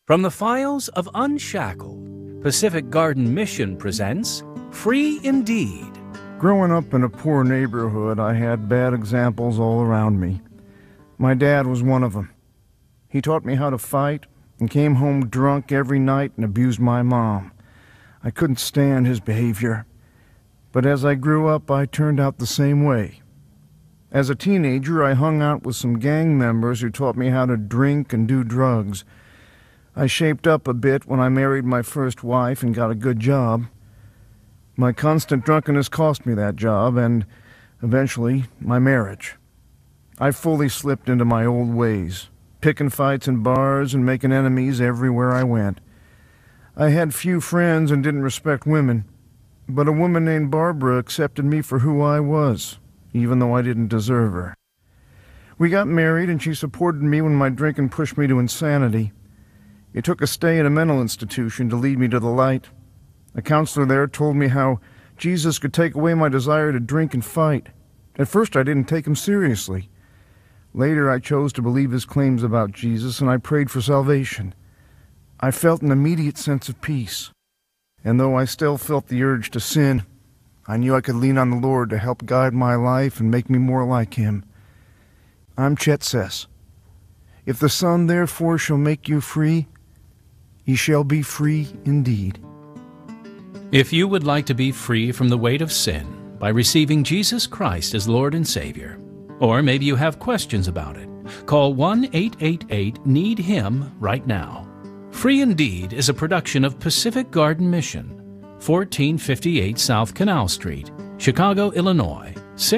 From the files of Unshackled, Pacific Garden Mission presents Free Indeed. Growing up in a poor neighborhood, I had bad examples all around me. My dad was one of them. He taught me how to fight and came home drunk every night and abused my mom. I couldn't stand his behavior. But as I grew up, I turned out the same way. As a teenager, I hung out with some gang members who taught me how to drink and do drugs. I shaped up a bit when I married my first wife and got a good job. My constant drunkenness cost me that job and, eventually, my marriage. I fully slipped into my old ways, picking fights in bars and making enemies everywhere I went. I had few friends and didn't respect women, but a woman named Barbara accepted me for who I was, even though I didn't deserve her. We got married and she supported me when my drinking pushed me to insanity. It took a stay in a mental institution to lead me to the light. A counselor there told me how Jesus could take away my desire to drink and fight. At first I didn't take him seriously. Later I chose to believe his claims about Jesus and I prayed for salvation. I felt an immediate sense of peace. And though I still felt the urge to sin, I knew I could lean on the Lord to help guide my life and make me more like him. I'm Chet Sess. If the Son therefore shall make you free, ye shall be free indeed. If you would like to be free from the weight of sin by receiving Jesus Christ as Lord and Savior, or maybe you have questions about it, call 1-888-NEED-HIM right now. Free Indeed is a production of Pacific Garden Mission, 1458 South Canal Street, Chicago, Illinois,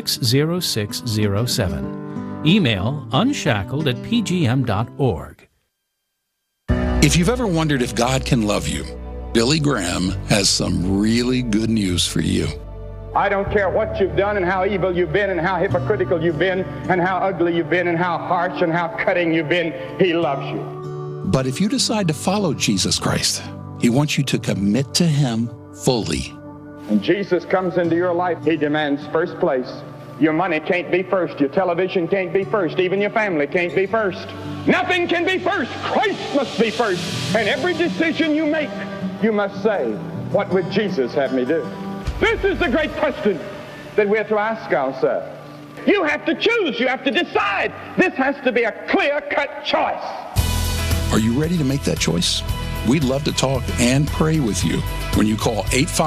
60607. Email unshackled@pgm.org. If you've ever wondered if God can love you, Billy Graham has some really good news for you. I don't care what you've done and how evil you've been and how hypocritical you've been and how ugly you've been and how harsh and how cutting you've been. He loves you. But if you decide to follow Jesus Christ, he wants you to commit to him fully. When Jesus comes into your life, he demands first place. Your money can't be first. Your television can't be first. Even your family can't be first. Nothing can be first. Christ must be first. And every decision you make, you must say, what would Jesus have me do? This is the great question that we have to ask ourselves. You have to choose. You have to decide. This has to be a clear-cut choice. Are you ready to make that choice? We'd love to talk and pray with you when you call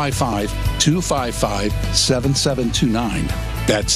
855-255-7729. That's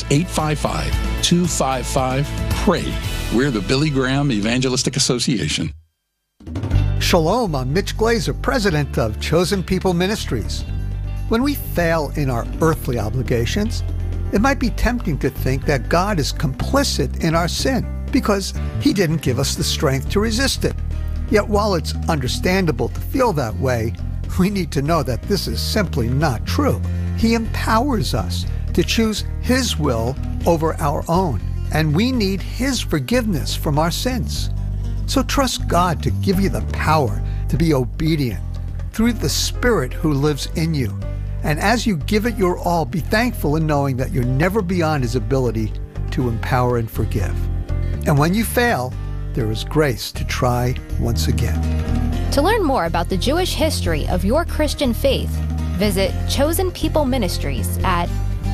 855-255-PRAY. We're the Billy Graham Evangelistic Association. Shalom, I'm Mitch Glazer, president of Chosen People Ministries. When we fail in our earthly obligations, it might be tempting to think that God is complicit in our sin because he didn't give us the strength to resist it. Yet while it's understandable to feel that way, we need to know that this is simply not true. He empowers us to choose his will over our own, and we need his forgiveness from our sins. So trust God to give you the power to be obedient through the Spirit who lives in you. And as you give it your all, be thankful in knowing that you're never beyond his ability to empower and forgive. And when you fail, there is grace to try once again. To learn more about the Jewish history of your Christian faith, visit Chosen People Ministries at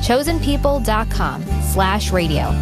chosenpeople.com/radio.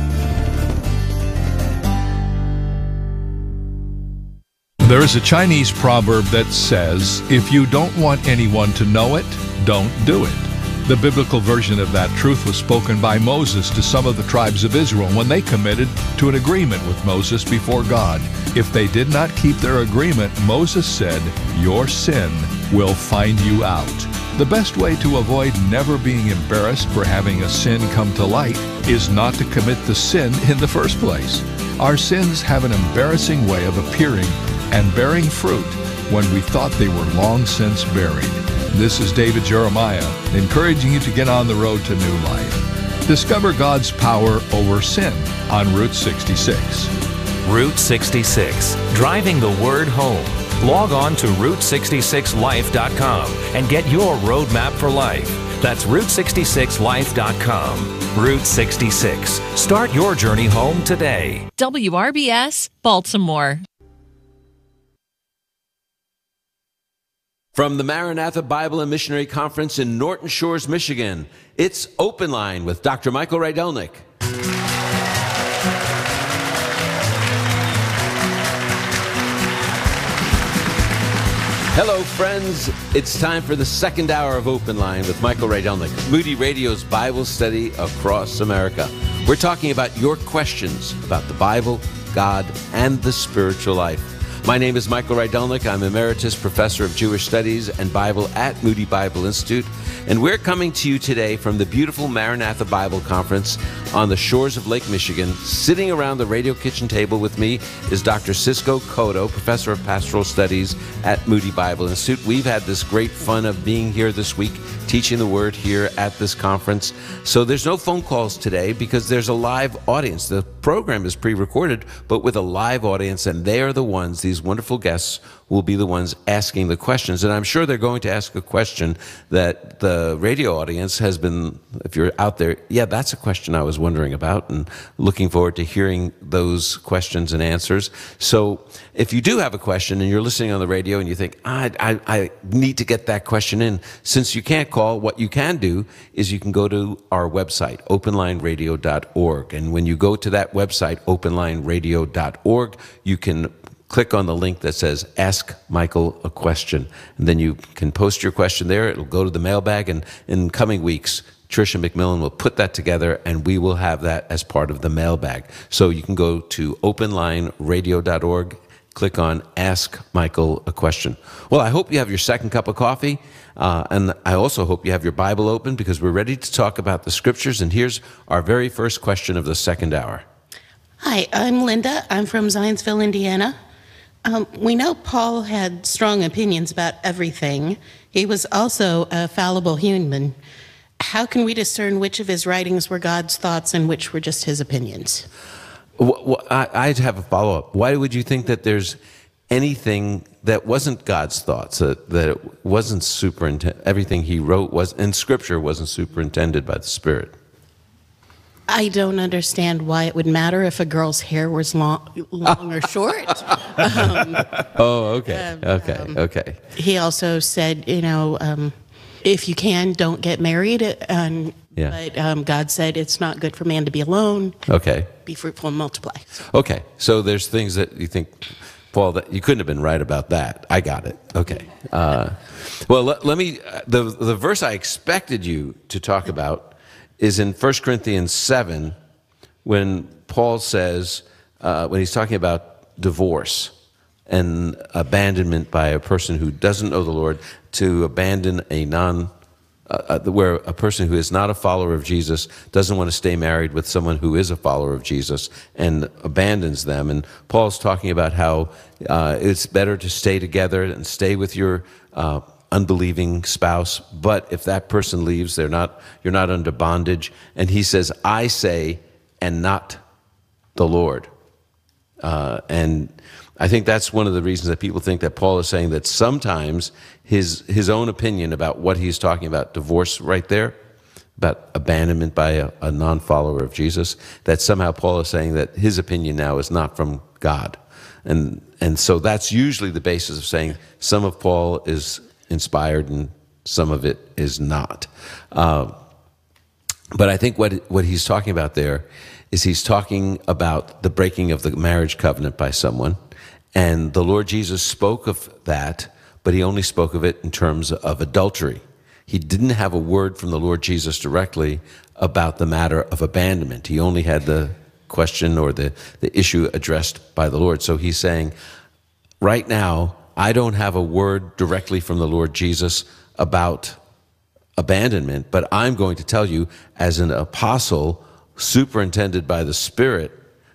There is a Chinese proverb that says, if you don't want anyone to know it, don't do it. The biblical version of that truth was spoken by Moses to some of the tribes of Israel when they committed to an agreement with Moses before God. If they did not keep their agreement, Moses said, your sin will find you out. The best way to avoid never being embarrassed for having a sin come to light is not to commit the sin in the first place. Our sins have an embarrassing way of appearing and bearing fruit when we thought they were long since buried. This is David Jeremiah, encouraging you to get on the road to new life. Discover God's power over sin on Route 66. Route 66, driving the word home. Log on to Route66Life.com and get your roadmap for life. That's Route66Life.com. Route 66. Start your journey home today. WRBS, Baltimore. From the Maranatha Bible and Missionary Conference in Norton Shores, Michigan, it's Open Line with Dr. Michael Rydelnik. Hello, friends. It's time for the second hour of Open Line with Michael Rydelnik, Moody Radio's Bible study across America. We're talking about your questions about the Bible, God, and the spiritual life. My name is Michael Rydelnik. I'm Emeritus Professor of Jewish Studies and Bible at Moody Bible Institute. And we're coming to you today from the beautiful Maranatha Bible Conference on the shores of Lake Michigan. Sitting around the radio kitchen table with me is Dr. Cisco Cotto, Professor of Pastoral Studies at Moody Bible Institute. We've had this great fun of being here this week, teaching the Word here at this conference. So there's no phone calls today because there's a live audience. The program is pre-recorded, but with a live audience, and they are the ones, these wonderful guests, will be the ones asking the questions. And I'm sure they're going to ask a question that the radio audience has been, if you're out there, yeah, that's a question I was wondering about, and looking forward to hearing those questions and answers. So if you do have a question and you're listening on the radio and you think, I need to get that question in, since you can't call, what you can do is you can go to our website, openlineradio.org. And when you go to that website, openlineradio.org, you can click on the link that says Ask Michael a Question. And then you can post your question there. It'll go to the mailbag. And in coming weeks, Tricia McMillan will put that together, and we will have that as part of the mailbag. So you can go to openlineradio.org, click on Ask Michael a Question. Well, I hope you have your second cup of coffee. And I also hope you have your Bible open, because we're ready to talk about the Scriptures. And here's our very first question of the second hour. Hi, I'm Linda. I'm from Zionsville, Indiana. We know Paul had strong opinions about everything. He was also a fallible human. How can we discern which of his writings were God's thoughts and which were just his opinions? Well, I'd have a follow-up. Why would you think that there's anything that wasn't God's thoughts, that it wasn't everything he wrote was in Scripture wasn't superintended by the Spirit? I don't understand why it would matter if a girl's hair was long or short. Okay. He also said, if you can, don't get married. But God said it's not good for man to be alone. Okay. Be fruitful and multiply. Okay. So there's things that you think, Paul, that you couldn't have been right about that. I got it. Okay. Well, let me. The verse I expected you to talk about is in 1 Corinthians 7, when Paul says, when he's talking about divorce and abandonment by a person who doesn't know the Lord, to abandon where a person who is not a follower of Jesus doesn't want to stay married with someone who is a follower of Jesus and abandons them. And Paul's talking about how it's better to stay together and stay with your unbelieving spouse, but if that person leaves, you're not under bondage. And he says, I say, and not the Lord. And I think that's one of the reasons that people think that Paul is saying that sometimes his own opinion about what he's talking about, divorce right there, about abandonment by a non-follower of Jesus, that somehow Paul is saying that his opinion now is not from God. And so that's usually the basis of saying some of Paul is inspired and some of it is not. But I think what he's talking about there is he's talking about the breaking of the marriage covenant by someone. And the Lord Jesus spoke of that, but he only spoke of it in terms of adultery. He didn't have a word from the Lord Jesus directly about the matter of abandonment. He only had the question or the issue addressed by the Lord. So he's saying, right now, I don't have a word directly from the Lord Jesus about abandonment, but I'm going to tell you as an apostle, superintended by the Spirit,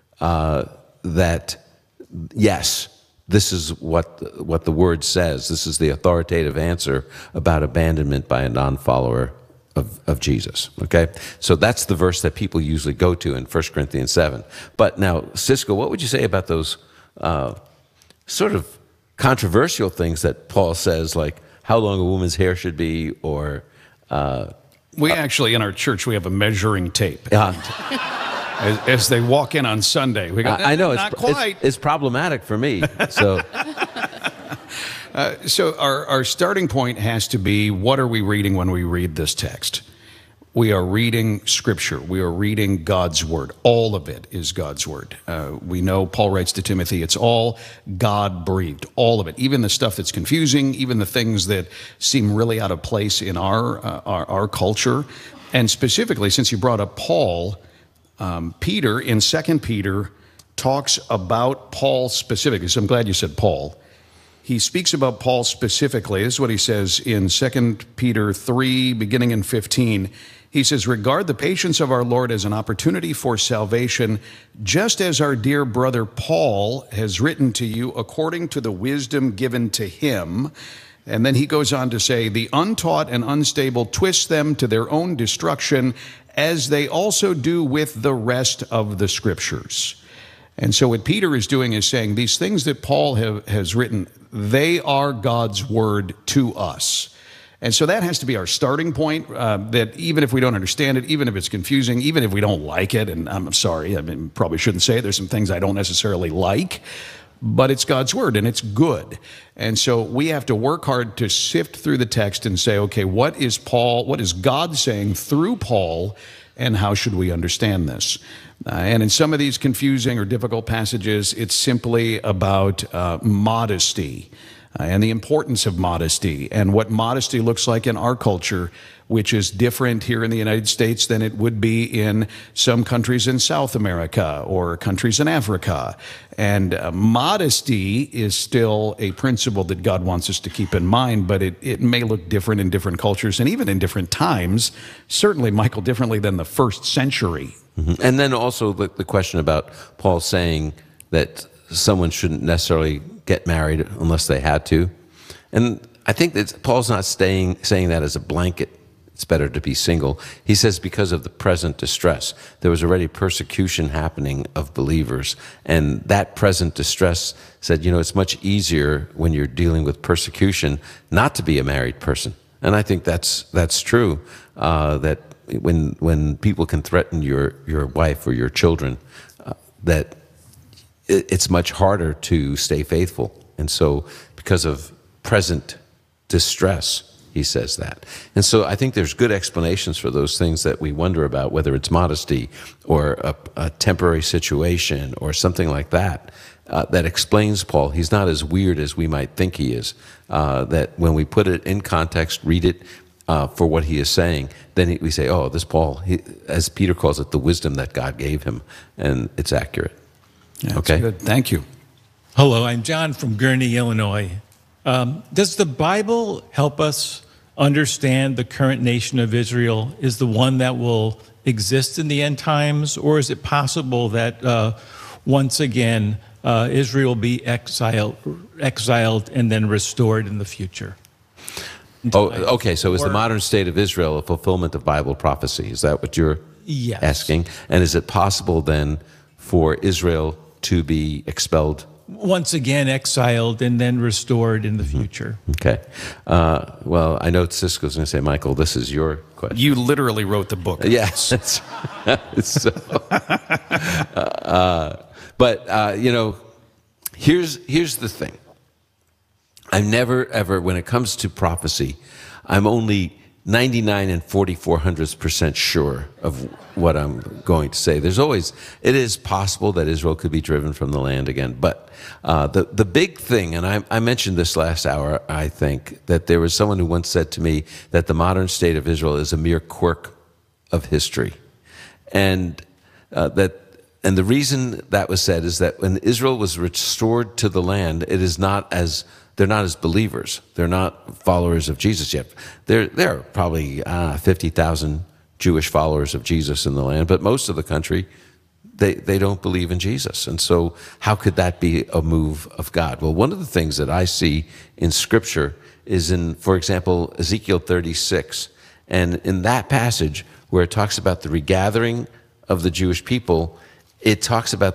that yes, this is what the Word says. This is the authoritative answer about abandonment by a non-follower of Jesus, okay? So that's the verse that people usually go to in 1 Corinthians 7. But now, Cisco, what would you say about those sort of controversial things that Paul says, like how long a woman's hair should be, or... we actually, in our church, we have a measuring tape. As they walk in on Sunday. We go, I know, not quite. It's problematic for me, so... So our starting point has to be, what are we reading when we read this text? We are reading Scripture. We are reading God's Word. All of it is God's Word. We know Paul writes to Timothy, it's all God-breathed, all of it. Even the stuff that's confusing, even the things that seem really out of place in our culture. And specifically, since you brought up Paul, Peter, in 2 Peter, talks about Paul specifically. So I'm glad you said Paul. He speaks about Paul specifically. This is what he says in 2 Peter 3, beginning in 15. He says, regard the patience of our Lord as an opportunity for salvation, just as our dear brother Paul has written to you according to the wisdom given to him. And then he goes on to say, the untaught and unstable twist them to their own destruction, as they also do with the rest of the Scriptures. And so what Peter is doing is saying these things that Paul has written, they are God's Word to us. And so that has to be our starting point, that even if we don't understand it, even if it's confusing, even if we don't like it, and I'm sorry, I mean, probably shouldn't say it, there's some things I don't necessarily like, but it's God's Word and it's good. And so we have to work hard to sift through the text and say, okay, what is God saying through Paul, and how should we understand this? And in some of these confusing or difficult passages, it's simply about modesty. And the importance of modesty, and what modesty looks like in our culture, which is different here in the United States than it would be in some countries in South America or countries in Africa. And modesty is still a principle that God wants us to keep in mind, but it may look different in different cultures and even in different times. Certainly, Michael, differently than the first century. Mm-hmm. And then also the question about Paul saying that someone shouldn't necessarily get married unless they had to. And I think that Paul's not saying that as a blanket. It's better to be single. He says because of the present distress. There was already persecution happening of believers. And that present distress said, it's much easier when you're dealing with persecution not to be a married person. And I think that's true, that when people can threaten your wife or your children, that it's much harder to stay faithful. And so because of present distress, he says that. And so I think there's good explanations for those things that we wonder about, whether it's modesty or a temporary situation or something like that, that explains Paul. He's not as weird as we might think he is, that when we put it in context, read it for what he is saying, then we say, oh, this Paul, as Peter calls it, the wisdom that God gave him, and it's accurate. Yeah, okay. Good. Thank you. Hello, I'm John from Gurnee, Illinois. Does the Bible help us understand the current nation of Israel is the one that will exist in the end times, or is it possible that once again Israel will be exiled and then restored in the future? Oh, okay. So is the modern state of Israel a fulfillment of Bible prophecy? Is that what you're asking? And is it possible then for Israel to be expelled? Once again exiled and then restored in the future. Okay. Well, I know Cisco's going to say, Michael, this is your question. You literally wrote the book. Yes. So, but, here's the thing. I'm never, ever, when it comes to prophecy, I'm only 99 and 4400% sure of what I'm going to say. It is possible that Israel could be driven from the land again. But the big thing, and I mentioned this last hour, I think, that there was someone who once said to me that the modern state of Israel is a mere quirk of history. And the reason that was said is that when Israel was restored to the land, they're not as believers. They're not followers of Jesus yet. There are probably 50,000 Jewish followers of Jesus in the land, but most of the country, they don't believe in Jesus. And so how could that be a move of God? Well, one of the things that I see in Scripture is in, for example, Ezekiel 36. And in that passage where it talks about the regathering of the Jewish people, it talks about